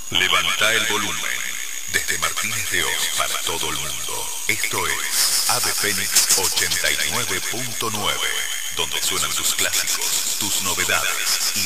Levanta el volumen. Desde Martínez de Oz para todo el mundo. Esto es Ave Fénix 89.9, donde suenan tus clásicos, tus novedades y